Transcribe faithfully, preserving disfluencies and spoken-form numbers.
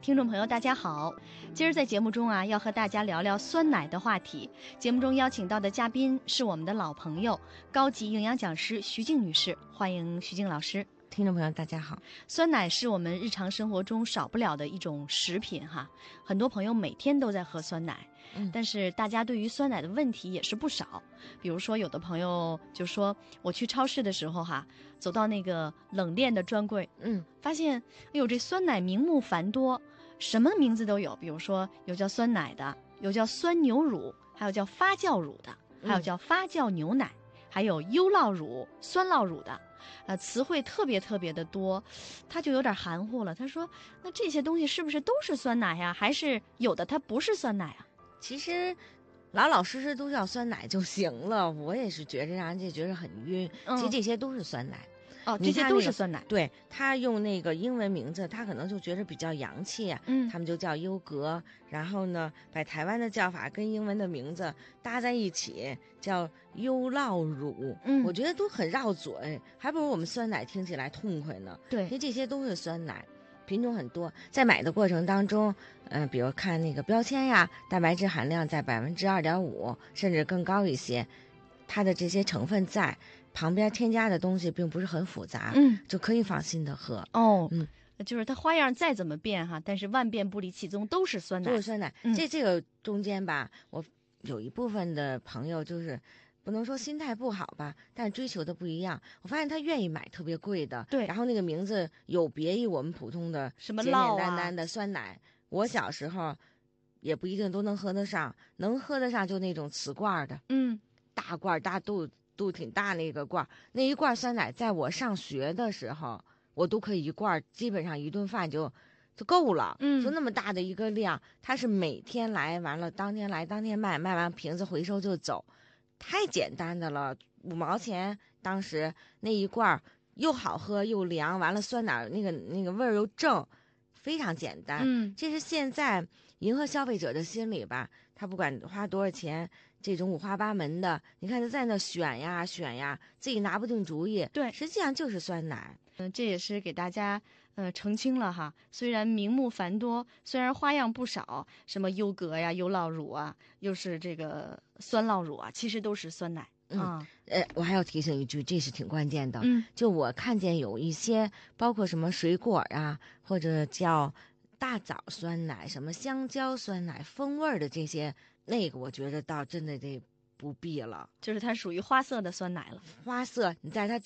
听众朋友大家好，今儿在节目中啊，要和大家聊聊酸奶的话题。节目中邀请到的嘉宾是我们的老朋友，高级营养讲师徐静女士，欢迎徐静老师。 听众朋友大家好。 酸奶是我们日常生活中少不了的一种食品哈，很多朋友每天都在喝酸奶， 嗯， 但是大家对于酸奶的问题也是不少。比如说有的朋友就说，我去超市的时候哈，走到那个冷链的专柜， 嗯， 发现哎呦这酸奶名目繁多，什么名字都有，比如说有叫酸奶的，有叫酸牛乳，还有叫发酵乳的，还有叫发酵牛奶，还有优酪乳、酸酪乳的。呃，词汇特别特别的多，他就有点含糊了。他说：“那这些东西是不是都是酸奶呀？还是有的它不是酸奶啊？” 其实老老实实都叫酸奶就行了。我也是觉着让人家觉得很晕。 嗯、 其实这些都是酸奶。 哦，这些都是酸奶。 那个、对，他用那个英文名字，他可能就觉得比较洋气啊。 嗯， 他们就叫优格。然后呢，把台湾的叫法跟英文的名字搭在一起，叫优酪乳。 嗯， 我觉得都很绕嘴，还不如我们酸奶听起来痛快呢。 对， 因为这些都是酸奶。品种很多，在买的过程当中，嗯、呃，比如看那个标签呀，蛋白质含量在百分之二点五，甚至更高一些，它的这些成分在旁边添加的东西并不是很复杂， 嗯， 就可以放心的喝。 哦， 嗯， 就是它花样再怎么变哈，但是万变不离其宗，都是酸奶， 都是酸奶。 嗯、 这这个中间吧，我有一部分的朋友就是。不能说心态不好吧，但是追求的不一样。我发现他愿意买特别贵的， 对， 然后那个名字有别于我们普通的什么简简单单的酸奶。我小时候也不一定都能喝得上，能喝得上就那种瓷罐的， 嗯， 大罐大肚肚挺大那个罐，那一罐酸奶，在我上学的时候，我都可以一罐，基本上一顿饭就就够了。 嗯， 就那么大的一个量，它是每天来，完了当天来当天卖，卖完瓶子回收就走。太简单的了，五毛钱，当时那一罐又好喝又凉，完了酸奶那个那个味儿又正，非常简单。 嗯， 这是现在迎合消费者的心理吧？他不管花多少钱，这种五花八门的，你看他在那选呀选呀，自己拿不定主意。 对， 实际上就是酸奶。 嗯、呃，这也是给大家呃澄清了哈。虽然名目繁多，虽然花样不少，什么优格呀、优酪乳啊，又是这个酸酪乳啊，其实都是酸奶。 嗯， 啊、 呃，我还要提醒一句，这是挺关键的。 嗯， 就我看见有一些，包括什么水果啊，或者叫大枣酸奶、什么香蕉酸奶、风味的这些，那个我觉得倒真的得不必了。 就是它属于花色的酸奶了。 花色，你在它